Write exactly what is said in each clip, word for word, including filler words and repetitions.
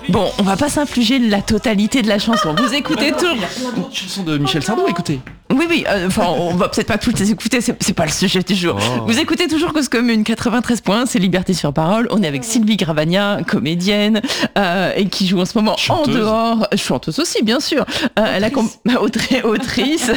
Bon, on va pas s'infliger la totalité de la chanson. Vous écoutez tout. Il y a plein d'autres chansons de Michel Sardou, écoutez. Oui, oui, enfin, euh, on va peut-être pas toutes les écouter, c'est, c'est pas le sujet du jour. Oh. Vous écoutez toujours Cause Commune, quatre-vingt-treize points, c'est Liberté sur Parole. On est avec Sylvie Gravagna, comédienne, euh, et qui joue en ce moment chanteuse. En dehors. Chanteuse aussi, bien sûr. Euh, elle a com- autrice. autrice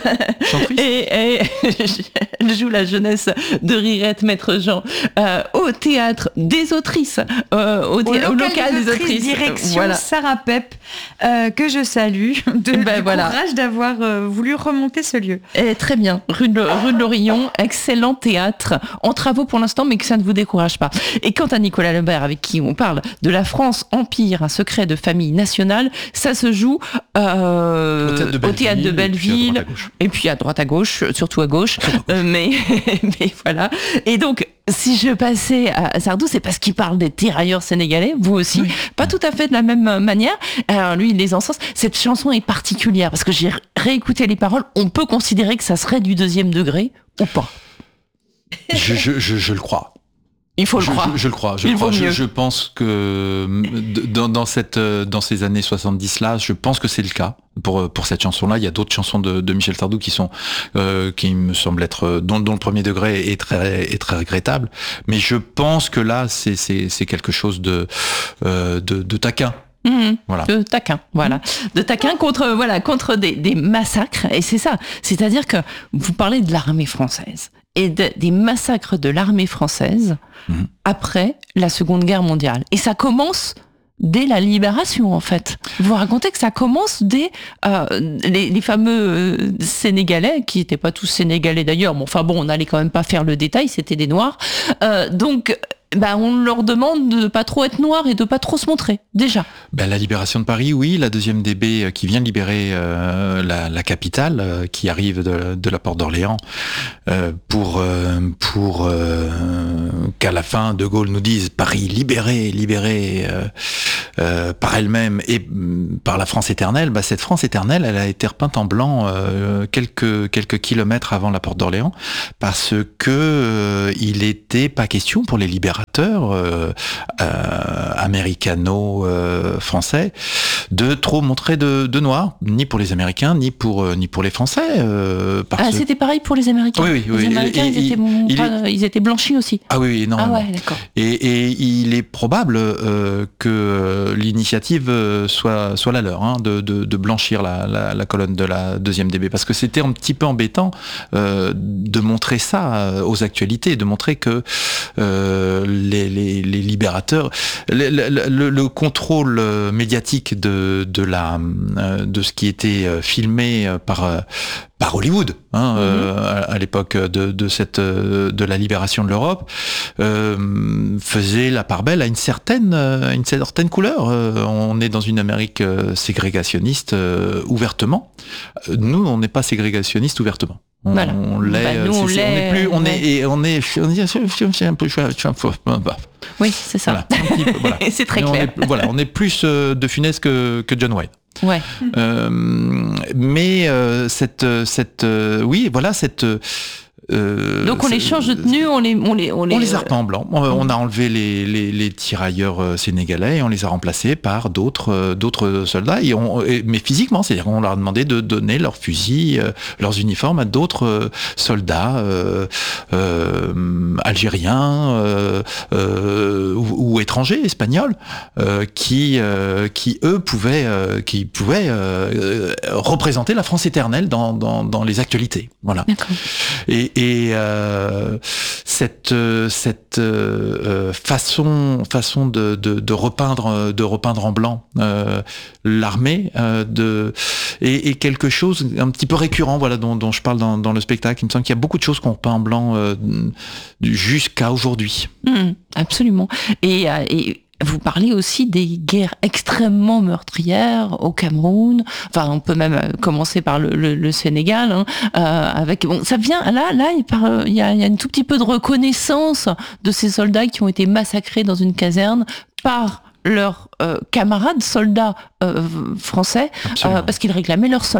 et, et elle joue la jeunesse de Rirette, Maître Jean, euh, au théâtre des autrices, euh, au, thé- au, local, au local des, des autrices. Direction voilà. Sarah Pep, euh, que je salue, de, ben, du voilà. courage d'avoir euh, voulu remonter ce lieu. Et très bien, rue de, rue de l'Orillon, excellent théâtre, en travaux pour l'instant, mais que ça ne vous décourage pas. Et quant à Nicolas Lebert, avec qui on parle de la France Empire, un secret de famille nationale, ça se joue euh, au théâtre de Belleville, théâtre de Belleville et, puis et puis à droite à gauche, surtout à gauche, euh, mais, mais voilà. Et donc, si je passais à Sardou, c'est parce qu'il parle des tirailleurs sénégalais, vous aussi, oui. Pas tout à fait de la même manière. Alors lui, il les encense. Cette chanson est particulière parce que j'ai réécouté les paroles. On peut considérer que ça serait du deuxième degré ou pas. Je, je, je, je le crois. Il faut le je, croire. Je, je le crois. Je, Il crois. Vaut mieux. Je, je pense que dans, dans, cette, dans ces années soixante-dix là, je pense que c'est le cas. Pour, pour cette chanson-là, il y a d'autres chansons de, de Michel Sardou qui sont, euh, qui me semblent être, dont, dont le premier degré est très, est très regrettable. Mais je pense que là, c'est, c'est, c'est quelque chose de, euh, de, de taquin. Mmh, voilà. De taquin, voilà, mmh. de taquin contre, voilà, contre des, des massacres, et c'est ça. C'est-à-dire que vous parlez de l'armée française et de, des massacres de l'armée française mmh. après la Seconde Guerre mondiale, et ça commence dès la libération, en fait. Vous racontez que ça commence dès euh, les, les fameux euh, Sénégalais, qui n'étaient pas tous Sénégalais d'ailleurs, mais enfin bon, on n'allait quand même pas faire le détail, c'était des Noirs. Euh, donc, bah, on leur demande de pas trop être noirs et de pas trop se montrer, déjà. Ben, la libération de Paris, oui, la deuxième D B qui vient libérer euh, la, la capitale, euh, qui arrive de, de la porte d'Orléans, euh, pour, euh, pour euh, qu'à la fin, De Gaulle nous dise Paris libéré, libéré euh, euh, par elle-même et par la France éternelle. Ben, cette France éternelle, elle a été repeinte en blanc euh, quelques, quelques kilomètres avant la porte d'Orléans, parce que euh, il était pas question pour les libérateurs Euh, euh, américano-français euh, de trop montrer de, de noir, ni pour les Américains, ni pour, euh, ni pour les Français. Euh, parce... Ah, c'était pareil pour les Américains. Oui, oui, les oui. Américains, et, ils, et, étaient, il, pas, il... ils étaient blanchis aussi. Ah oui, oui, non. Ah ouais, d'accord. Et, et il est probable euh, que l'initiative soit, soit la leur, hein, de, de, de blanchir la, la, la colonne de la deuxième D B, parce que c'était un petit peu embêtant euh, de montrer ça aux actualités, de montrer que euh, les, les, les libérateurs, le, le, le, le contrôle médiatique de, de, la, de ce qui était filmé par, par Hollywood, hein, mm-hmm. euh, à, à l'époque de, de, cette, de la libération de l'Europe, euh, faisait la part belle à une certaine, une certaine couleur. Euh, on est dans une Amérique ségrégationniste euh, ouvertement. Nous, on n'est pas ségrégationniste ouvertement. On, voilà. on l'est, bah, nous, on, c'est, l'est, on est plus, on ouais. est, et on est, on est, c'est un peu, oui, c'est ça. Voilà, un petit peu, voilà. C'est très mais clair. On est, voilà, on est plus euh, de Funès que, que John Wayne. Ouais. Euh, mais euh, cette, cette, euh, oui, voilà cette. Euh, Donc on les change de tenue, on les, on les, on les, on les a repeints en blanc. On, on a enlevé les, les, les tirailleurs sénégalais et on les a remplacés par d'autres, d'autres soldats. Et on, et, mais physiquement, c'est-à-dire qu'on leur a demandé de donner leurs fusils, euh, leurs uniformes à d'autres soldats euh, euh, algériens euh, euh, ou, ou étrangers, espagnols, euh, qui, euh, qui eux pouvaient, euh, qui pouvaient euh, représenter la France éternelle dans, dans, dans les actualités. Voilà. D'accord. Et, Et euh, cette cette euh, façon façon de, de, de repeindre de repeindre en blanc euh, l'armée euh, de est, est quelque chose un petit peu récurrent, voilà, dont, dont je parle dans, dans le spectacle. Il me semble qu'il y a beaucoup de choses qu'on repeint en blanc euh, jusqu'à aujourd'hui. Mmh, absolument. Et, et vous parlez aussi des guerres extrêmement meurtrières au Cameroun. Enfin, on peut même commencer par le, le, le Sénégal, hein, euh, avec bon, ça vient là, là, il, par, il y a, il y a un tout petit peu de reconnaissance de ces soldats qui ont été massacrés dans une caserne par leurs euh, camarades soldats euh, français, euh, parce qu'ils réclamaient leur solde.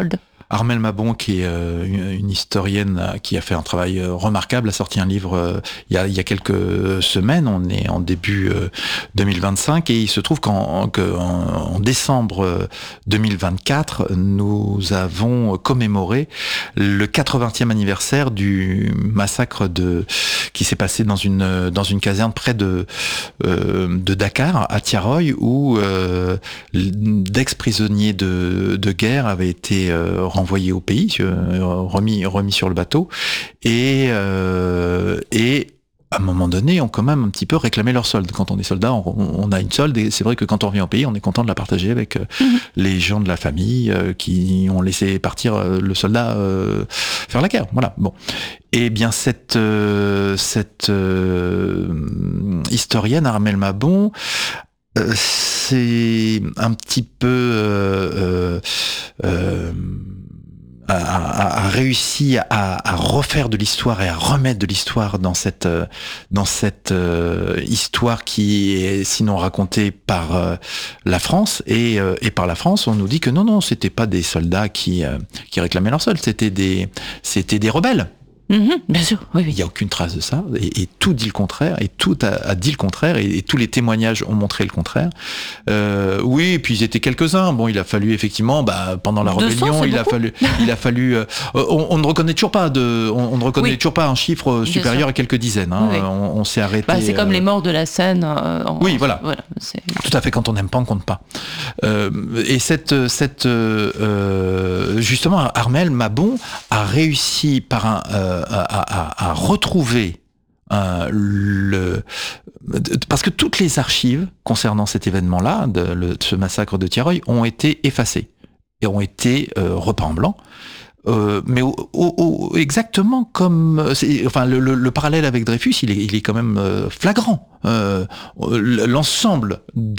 Armelle Mabon, qui est euh, une, une historienne qui a fait un travail euh, remarquable, a sorti un livre euh, il, y a, il y a quelques semaines, on est en début euh, deux mille vingt-cinq, et il se trouve qu'en qu'en, en décembre deux mille vingt-quatre, nous avons commémoré le quatre-vingtième anniversaire du massacre de, qui s'est passé dans une, dans une caserne près de, euh, de Dakar, à Tiaroy, où euh, d'ex-prisonniers de, de guerre avaient été euh, renvoyés au pays, euh, remis, remis sur le bateau, et, euh, et à un moment donné, ont quand même un petit peu réclamé leur solde. Quand on est soldat, on, on a une solde, et c'est vrai que quand on revient au pays, on est content de la partager avec euh, mmh. les gens de la famille euh, qui ont laissé partir euh, le soldat euh, faire la guerre. Voilà. Bon. Et bien cette euh, cette euh, historienne Armelle Mabon, euh, c'est un petit peu euh, euh, A, a, a réussi à, à refaire de l'histoire et à remettre de l'histoire dans cette dans cette euh, histoire qui est sinon racontée par euh, la France, et, euh, et par la France on nous dit que non non c'était pas des soldats qui euh, qui réclamaient leur solde, c'était des c'était des rebelles. Mmh, bien sûr, oui, oui. Il n'y a aucune trace de ça, et, et tout dit le contraire, et tout a, a dit le contraire, et, et tous les témoignages ont montré le contraire. Euh, oui, et puis ils étaient quelques-uns. Bon, il a fallu effectivement, bah, pendant la rébellion, il a fallu, il a fallu. Euh, on, on ne reconnaît toujours pas de, on, on ne reconnaît oui. toujours pas un chiffre supérieur à quelques dizaines. Hein. Oui, oui. On, on s'est arrêté. Bah, c'est euh... comme les morts de la Seine. Euh, en... Oui, voilà. voilà tout à fait. Quand on n'aime pas, on compte pas. Euh, et cette, cette, euh, justement, Armelle Mabon a réussi par un euh, À, à, à retrouver euh, le parce que toutes les archives concernant cet événement-là, de, le, de ce massacre de Tiaroy, ont été effacées et ont été euh, repeints en blanc. Euh, mais au, au, au, exactement comme, c'est, enfin, le, le, le parallèle avec Dreyfus, il est, il est quand même euh, flagrant. Euh, l'ensemble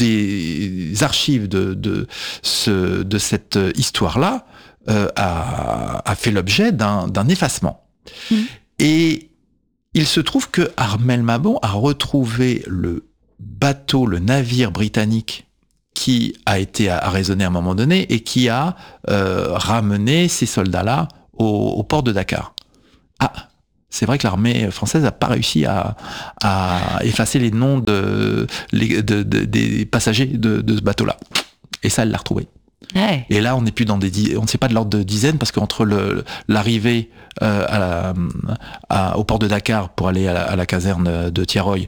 des archives de, de, ce, de cette histoire-là euh, a, a fait l'objet d'un, d'un effacement. Mmh. Et il se trouve que Armelle Mabon a retrouvé le bateau, le navire britannique qui a été arraisonné à un moment donné et qui a euh, ramené ces soldats-là au, au port de Dakar. Ah, c'est vrai que l'armée française n'a pas réussi à, à effacer les noms de, les, de, de, des passagers de, de ce bateau-là. Et ça, elle l'a retrouvé. Ouais. Et là, on n'est plus dans des, on ne sait pas de l'ordre de dizaines, parce qu'entre le, l'arrivée euh, à la, à, au port de Dakar pour aller à la, à la caserne de Tiaroy,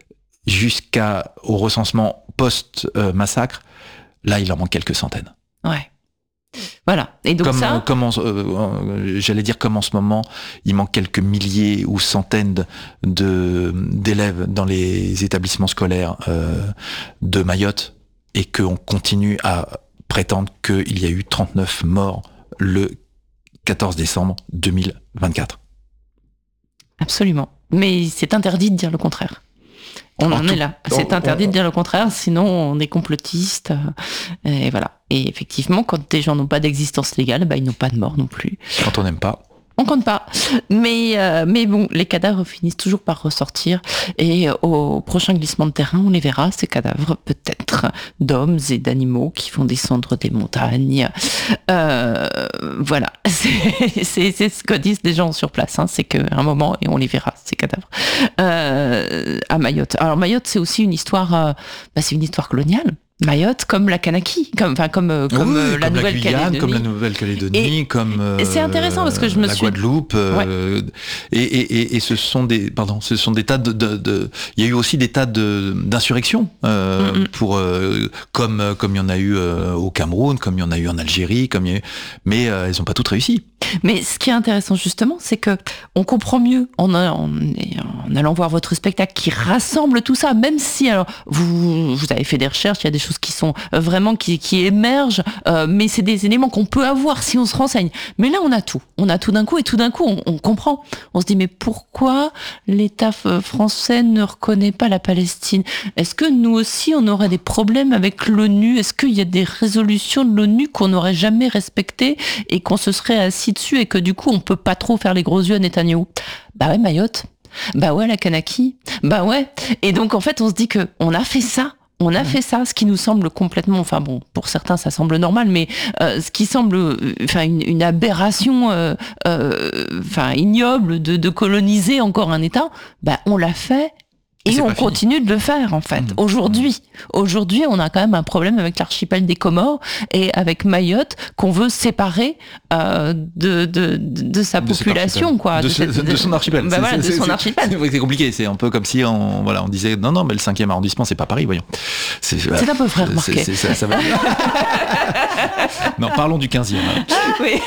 jusqu'au recensement post-massacre, là, il en manque quelques centaines. Ouais. Voilà. Et donc comme, ça, comme en, euh, j'allais dire comme en ce moment, il manque quelques milliers ou centaines de d'élèves dans les établissements scolaires euh, de Mayotte, et qu'on continue à prétendre qu'il y a eu trente-neuf morts le quatorze décembre deux mille vingt-quatre. Absolument. Mais c'est interdit de dire le contraire. On en, en tout, est là. C'est on, interdit on, de dire le contraire, sinon on est complotiste. Et voilà. Et effectivement, quand des gens n'ont pas d'existence légale, bah, ils n'ont pas de mort non plus. Quand on n'aime pas. On compte pas. Mais, euh, mais bon, les cadavres finissent toujours par ressortir. Et au prochain glissement de terrain, on les verra, ces cadavres, peut-être, d'hommes et d'animaux qui vont descendre des montagnes. Euh, voilà. C'est, c'est, c'est ce que disent les gens sur place. Hein. C'est qu'à un moment, et on les verra, ces cadavres. Euh, à Mayotte. Alors, Mayotte, c'est aussi une histoire, euh, bah, c'est une histoire coloniale. Mayotte, comme la Kanaki, comme, enfin, comme, comme, oui, la comme la Guyane, comme la Nouvelle-Calédonie. Et, comme euh, c'est intéressant parce que je me la suis... Guadeloupe. Euh, ouais. et, et, et ce sont des, pardon, ce sont des tas de, de, de il y a eu aussi des tas de d'insurrections, euh, mm-hmm. pour euh, comme comme il y en a eu euh, au Cameroun, comme il y en a eu en Algérie, comme il y a eu, mais euh, elles n'ont pas toutes réussi. Mais ce qui est intéressant justement, c'est que on comprend mieux en, en, en allant voir votre spectacle qui rassemble tout ça, même si alors vous vous avez fait des recherches, il y a des choses qui sont vraiment qui, qui émergent, euh, mais c'est des éléments qu'on peut avoir si on se renseigne. Mais là, on a tout, on a tout d'un coup, et tout d'un coup, on, on comprend. On se dit mais pourquoi l'État français ne reconnaît pas la Palestine ? Est-ce que nous aussi, on aurait des problèmes avec l'ONU ? Est-ce qu'il y a des résolutions de l'ONU qu'on n'aurait jamais respectées et qu'on se serait assis dessus et que du coup on peut pas trop faire les gros yeux à Netanyahou? Bah ouais, Mayotte. Bah ouais, la Kanaki. Bah ouais. Et donc en fait on se dit que on a fait ça On a fait ça, ce qui nous semble complètement, enfin bon, pour certains ça semble normal, mais euh, ce qui semble, enfin une, une aberration, euh, euh, enfin ignoble de, de coloniser encore un État, bah on l'a fait. Et, et on continue fini. de le faire, en fait. Mmh. Aujourd'hui, aujourd'hui, on a quand même un problème avec l'archipel des Comores et avec Mayotte qu'on veut séparer euh, de, de, de sa de population, quoi. De, de, cette, de, de son archipel. Bah voilà, de son c'est, archipel. C'est, c'est compliqué. C'est un peu comme si on, voilà, on disait non, non, mais le cinquième arrondissement, c'est pas Paris, voyons. C'est, c'est voilà, un peu vrai, remarquez. C'est, c'est, ça, ça va non, parlons du quinzième. Hein. Oui.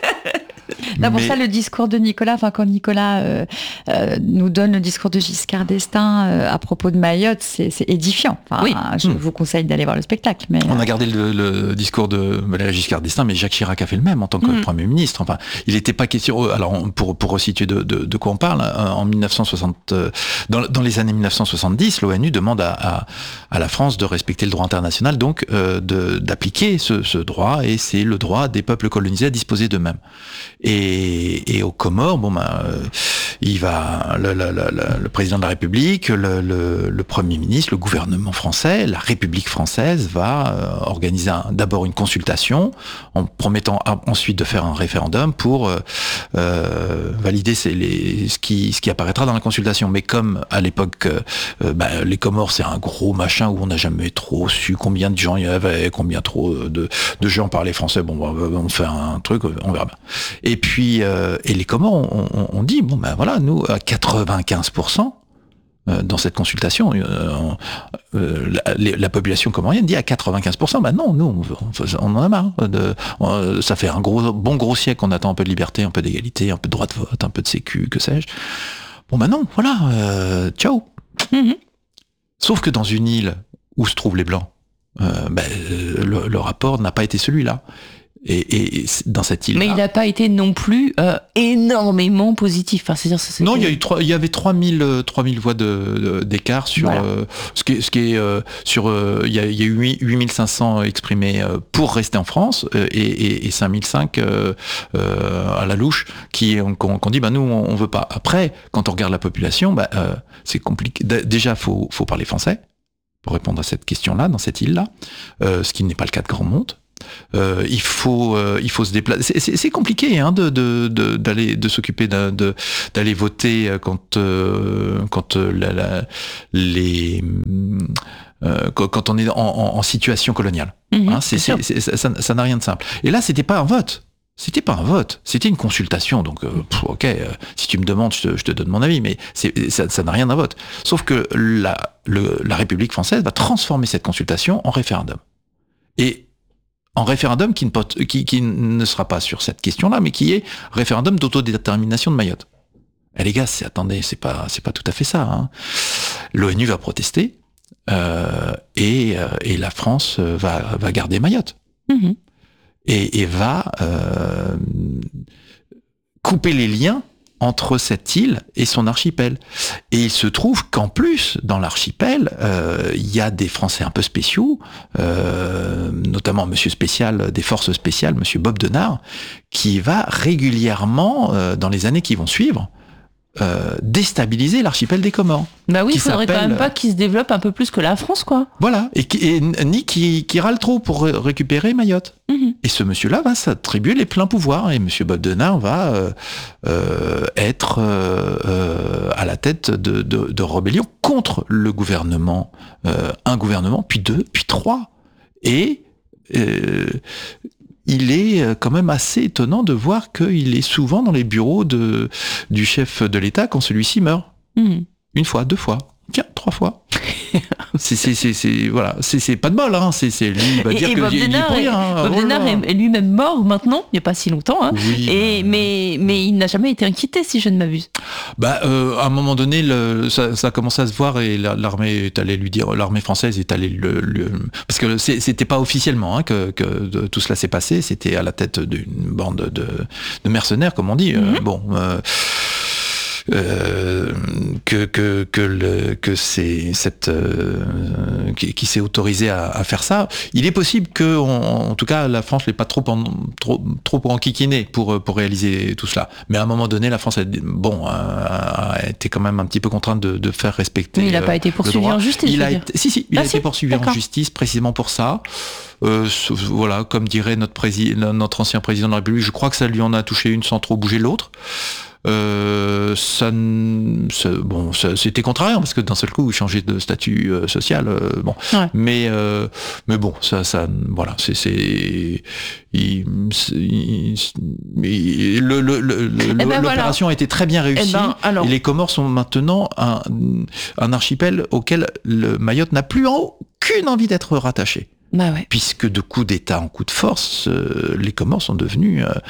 Là, pour mais... ça, le discours de Nicolas, enfin quand Nicolas euh, euh, nous donne le discours de Giscard d'Estaing euh, à propos de Mayotte, c'est, c'est édifiant. Enfin, oui. Je mmh. vous conseille d'aller voir le spectacle. Mais, On euh... a gardé le, le discours de Valéry Giscard d'Estaing, mais Jacques Chirac a fait le même en tant que mmh. Premier ministre. Enfin, il n'était pas question. Alors, pour pour resituer de, de, de quoi on parle, en dix-neuf cent soixante, dans, dans les années dix-neuf cent soixante-dix, l'ONU demande à, à, à la France de respecter le droit international, donc euh, de, d'appliquer ce, ce droit, et c'est le droit des peuples colonisés à disposer d'eux-mêmes. Et, et aux Comores, bon ben, euh, il va le, le, le, le président de la République, le, le, le Premier ministre, le gouvernement français, la République française va euh, organiser un, d'abord une consultation, en promettant à, ensuite de faire un référendum pour euh, euh, valider ces, les, ce qui ce qui apparaîtra dans la consultation. Mais comme à l'époque, euh, ben, les Comores c'est un gros machin où on n'a jamais trop su combien de gens il y avait, combien trop de, de gens parlaient français. Bon, on fait un truc, on verra bien. Et puis, euh, et les Comores ont on, on dit, bon ben voilà, nous, à quatre-vingt-quinze pour cent, euh, dans cette consultation, euh, euh, la, la population comorienne dit à quatre-vingt-quinze pour cent, ben non, nous, on, on en a marre. De, on, ça fait un gros, bon gros siècle qu'on attend un peu de liberté, un peu d'égalité, un peu de droit de vote, un peu de sécu, que sais-je. Bon ben non, voilà, euh, ciao. Mm-hmm. Sauf que dans une île où se trouvent les Blancs, euh, ben, le, le rapport n'a pas été celui-là. Et, et dans cette île. Mais il n'a pas été non plus euh, énormément positif. Enfin, c'est-à-dire, c'est non, il y a eu trois, il y avait trois mille voix de, de, d'écart sur voilà. euh, ce qui est, ce qui est euh, sur. Euh, il y a, il y a eu huit mille cinq cents exprimés euh, pour rester en France euh, et, et, et cinq mille cinq euh, euh, à la louche qui qu'on, qu'on dit bah nous on, on veut pas. Après, quand on regarde la population, bah euh, c'est compliqué. D- déjà, faut faut parler français pour répondre à cette question-là dans cette île-là, euh, ce qui n'est pas le cas de grand monde. Euh, il faut, euh, il faut se déplacer. C'est, c'est, c'est compliqué hein, de, de, de, d'aller, de s'occuper d'un, de, d'aller voter quand, euh, quand la, la, les, euh, quand on est en, en, en situation coloniale. Mmh, hein, c'est, c'est, c'est, ça, ça, ça n'a rien de simple. Et là, c'était pas un vote. C'était pas un vote, c'était une consultation. Donc, euh, pff, ok, euh, si tu me demandes, je te, je te donne mon avis, mais c'est, ça, ça n'a rien d'un vote. Sauf que la, le, la République française va transformer cette consultation en référendum. Et en référendum qui ne, peut, qui, qui ne sera pas sur cette question-là, mais qui est référendum d'autodétermination de Mayotte. Eh les gars, c'est, attendez, c'est pas, c'est pas tout à fait ça. Hein. L'ONU va protester euh, et, euh, et la France va, va garder Mayotte. Mmh. Et, et va euh, couper les liens entre cette île et son archipel. Et il se trouve qu'en plus, dans l'archipel, euh, il y a des Français un peu spéciaux, euh, notamment Monsieur Spécial, des forces spéciales, Monsieur Bob Denard, qui va régulièrement, euh, dans les années qui vont suivre, Euh, déstabiliser l'archipel des Comores. Bah oui, il faudrait quand même pas qu'il se développe un peu plus que la France, quoi. Voilà, et, et ni qui, qui râle trop pour ré- récupérer Mayotte. Mmh. Et ce monsieur-là va s'attribuer les pleins pouvoirs, et monsieur Bob Denard va euh, euh, être euh, euh, à la tête de, de, de rébellion contre le gouvernement, euh, un gouvernement, puis deux, puis trois. Et euh, il est quand même assez étonnant de voir qu'il est souvent dans les bureaux de, du chef de l'État quand celui-ci meurt. Mmh. Une fois, deux fois, tiens, trois fois. c'est, c'est, c'est, c'est, voilà, c'est, c'est pas de bol, hein. c'est, c'est, lui, il va et, dire et que Bob il est pour rien. Hein. Bob oh Denard est lui-même mort maintenant, il n'y a pas si longtemps, hein. Oui, et, bah, mais, mais il n'a jamais été inquiété, si je ne m'abuse. Bah, euh, à un moment donné, le, ça, ça a commencé à se voir et l'armée est allée lui dire, l'armée française est allée le, le parce que c'est, c'était pas officiellement hein, que, que de, tout cela s'est passé, c'était à la tête d'une bande de, de mercenaires, comme on dit. Mm-hmm. Euh, bon. Euh, euh, que que que le que c'est cette euh, qui, qui s'est autorisé à, à faire ça. Il est possible que, on, en tout cas, la France l'ait pas trop en, trop trop enquiquiné pour pour réaliser tout cela. Mais à un moment donné, la France a, bon a, a été quand même un petit peu contrainte de, de faire respecter. Mais il n'a pas été poursuivi en justice. Il a été, si si, il ah, a si été poursuivi D'accord. en justice précisément pour ça. Euh, voilà, comme dirait notre président, notre ancien président de la République, je crois que ça lui en a touché une sans trop bouger l'autre. Euh, ça, ça, bon, ça, c'était contrariant parce que d'un seul coup, vous changez de statut euh, social. Euh, bon, ouais. mais euh, mais bon, ça, ça, voilà, c'est, c'est, il, il, il, le, le, le, eh ben l'opération voilà. a été très bien réussie. Eh ben, alors... Et les Comores sont maintenant un, un archipel auquel le Mayotte n'a plus aucune envie d'être rattaché. Bah ouais. Puisque de coup d'État en coup de force, euh, les Comores sont devenus euh,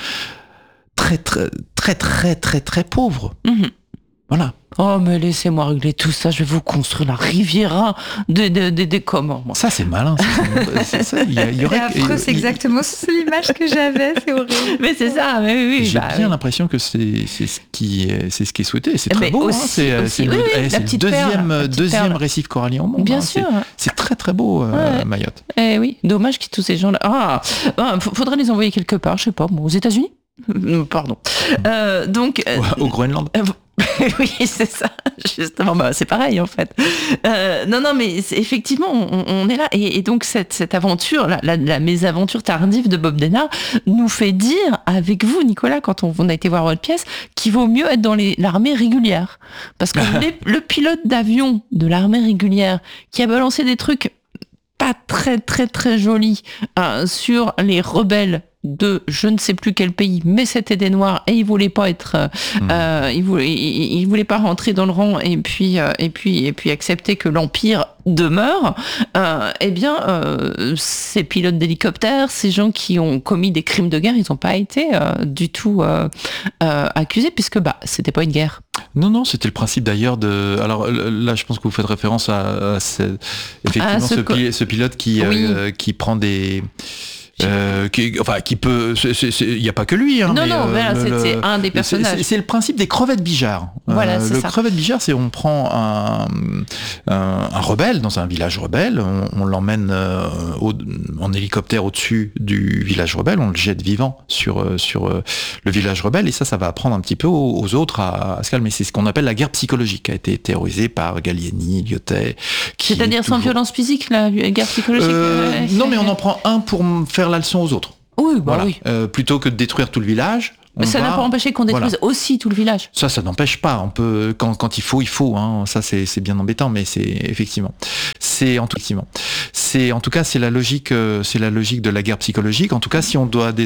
très très très très très très pauvres. Mmh. Voilà. Oh mais laissez-moi régler tout ça, je vais vous construire la Riviera des de, de, de Comores. Moi. Ça c'est malin. C'est ça. Il y, a, il y aurait. C'est affreux, c'est exactement l'image que j'avais, c'est horrible. Mais c'est ça, mais oui. J'ai bah, bien oui. l'impression que c'est c'est ce qui c'est ce qui est souhaité. C'est très mais beau. Aussi, hein. C'est aussi, c'est oui, le, oui, eh, c'est le deuxième perle, deuxième récif corallien au monde. Bien hein. sûr. C'est, c'est très très beau euh, ouais. Mayotte. Eh oui. Dommage que tous ces gens-là. Ah, ah, faudrait les envoyer quelque part, je sais pas, bon, aux États-Unis. Pardon. Euh, donc. Euh, au, au Groenland. Euh, oui, c'est ça, justement, bah, c'est pareil en fait. Euh, non, non, mais effectivement, on, on est là. Et, et donc, cette, cette aventure, la, la, la mésaventure tardive de Bob Denard nous fait dire, avec vous, Nicolas, quand on, on a été voir votre pièce, qu'il vaut mieux être dans les, l'armée régulière. Parce que les, le pilote d'avion de l'armée régulière qui a balancé des trucs pas très, très, très jolis hein, sur les rebelles de je ne sais plus quel pays, mais c'était des Noirs et ils voulaient pas être, euh, mmh. euh, ils voulaient, ils, ils voulaient pas rentrer dans le rang et puis euh, et puis et puis accepter que l'empire demeure. Euh, eh bien, euh, ces pilotes d'hélicoptères, ces gens qui ont commis des crimes de guerre, ils n'ont pas été euh, du tout euh, euh, accusés puisque bah c'était pas une guerre. Non, non, c'était le principe d'ailleurs de. Alors là, je pense que vous faites référence à, à ce... effectivement ah, ce, ce, co... pi... ce pilote qui oui. euh, qui prend des. Euh, qui, enfin, qui peut. Il n'y a pas que lui. Hein, non, mais, non, euh, voilà, le, c'est un des personnages. C'est, c'est le principe des crevettes bijards. Voilà, euh, c'est le ça. crevette bijard, c'est on prend un, un, un rebelle dans un village rebelle, on, on l'emmène euh, au, en hélicoptère au-dessus du village rebelle, on le jette vivant sur sur euh, le village rebelle, et ça, ça va apprendre un petit peu aux, aux autres à, à se calmer. C'est ce qu'on appelle la guerre psychologique, qui a été théorisée par Gallieni, Lyotet. C'est-à-dire toujours... sans violence physique, la guerre psychologique. Euh, euh, non, mais on en prend un pour faire la leçon aux autres. Oui, bah voilà. oui. Euh, plutôt que de détruire tout le village. Mais ça va... n'a pas empêché qu'on détruise voilà. aussi tout le village. Ça, ça n'empêche pas. On peut, quand, quand il faut, il faut. Hein. Ça, c'est, c'est bien embêtant, mais c'est effectivement. C'est en tout, effectivement. C'est en tout cas, c'est la logique, c'est la logique de la guerre psychologique. En tout cas, si on doit